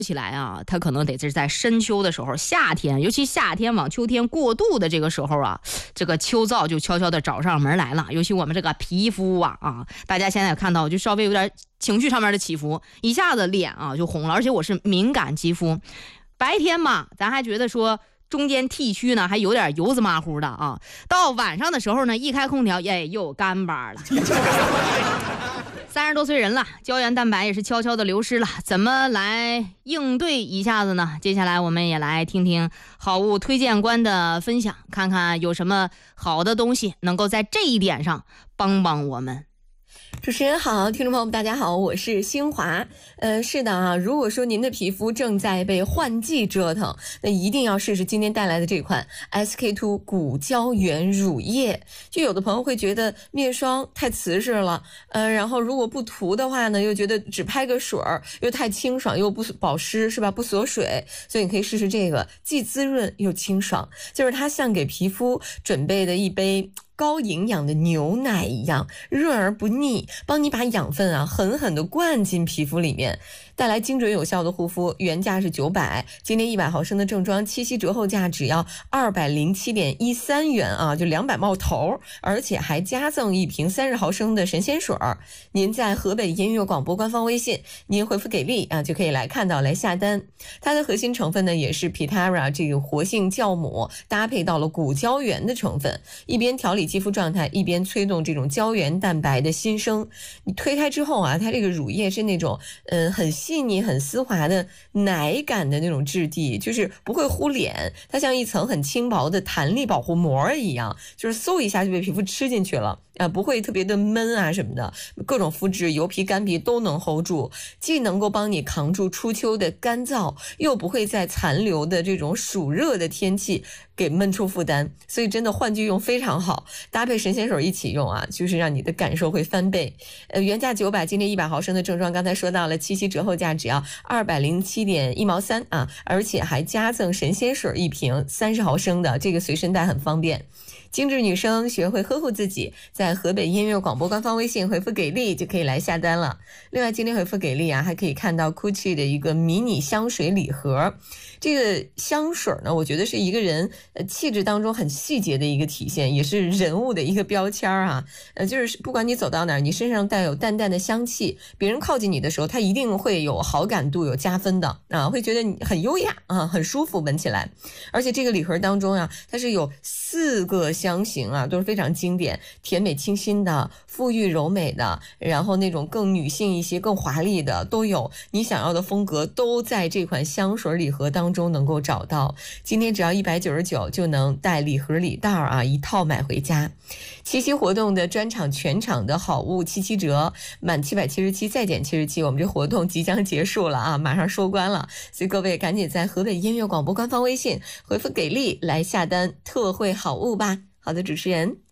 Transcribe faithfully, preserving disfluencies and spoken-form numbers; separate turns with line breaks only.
起来啊，它可能得是在深秋的时候，夏天，尤其夏天往秋天过渡的这个时候啊，这个秋燥就悄悄的找上门来了。尤其我们这个皮肤啊啊，大家现在看到就稍微有点情绪上面的起伏，一下子脸啊就红了，而且我是敏感肌肤，白天嘛，咱还觉得说中间剃须呢还有点油子马虎的啊，到晚上的时候呢，一开空调，哎，又有干巴了。三十多岁人了，胶原蛋白也是悄悄的流失了，怎么来应对一下子呢？接下来我们也来听听好物推荐官的分享，看看有什么好的东西能够在这一点上帮帮我们。
主持人好，听众朋友们大家好，我是新华。呃，是的啊，如果说您的皮肤正在被换季折腾，那一定要试试今天带来的这款 S K two 骨胶原乳液。就有的朋友会觉得面霜太瓷实了，呃，然后如果不涂的话呢，又觉得只拍个水儿又太清爽，又不保湿是吧？不锁水，所以你可以试试这个，既滋润又清爽，就是它像给皮肤准备的一杯高营养的牛奶一样，润而不腻，帮你把养分啊狠狠地灌进皮肤里面，带来精准有效的护肤。原价是九百，今天一百毫升的正装七夕折后价只要二百零七点一三元啊，就两百冒头，而且还加赠一瓶三十毫升的神仙水。您在河北音乐广播官方微信，您回复给力啊，就可以来看到来下单。它的核心成分呢也是 Pitara 这个活性酵母搭配到了骨胶原的成分，一边调理肌肤状态，一边催动这种胶原蛋白的新生。你推开之后啊，它这个乳液是那种嗯、呃、很细腻很丝滑的奶感的那种质地，就是不会糊脸，它像一层很轻薄的弹力保护膜一样，就是嗖一下就被皮肤吃进去了啊，不会特别的闷啊什么的，各种肤质油皮干皮都能 hold 住，既能够帮你扛住初秋的干燥，又不会在残留的这种暑热的天气给闷出负担，所以真的换季用非常好，搭配神仙水一起用啊，就是让你的感受会翻倍。呃，原价九百，今天一百毫升的正装，刚才说到了七夕折后价只要二百零七点一毛三啊，而且还加赠神仙水一瓶，三十毫升的，这个随身带很方便。精致女生学会呵护自己，在河北音乐广播官方微信回复给力就可以来下单了。另外今天回复给力啊，还可以看到 Gucci 的一个迷你香水礼盒。这个香水呢，我觉得是一个人呃气质当中很细节的一个体现，也是人物的一个标签啊。呃，就是不管你走到哪儿，你身上带有淡淡的香气，别人靠近你的时候，他一定会有好感度，有加分的啊，会觉得你很优雅啊，很舒服，闻起来。而且这个礼盒当中啊，它是有四个香型啊，都是非常经典，甜美清新的、馥郁柔美的，然后那种更女性一些、更华丽的都有，你想要的风格都在这款香水礼盒当中能够找到。今天只要一百九十九就能带礼盒礼袋啊，一套买回家。七夕活动的专场全场的好物七七折，满七百七十七再减七十七，我们这活动即将结束了啊，马上收官了，所以各位赶紧在河北音乐广播官方微信回复给力来下单特惠好物吧。好的，主持人。